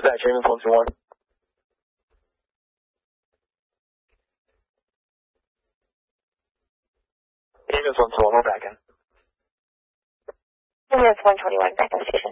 Dispatch, Raymond 421. Raymond 121, we're back in. Raymond 121, back in the station.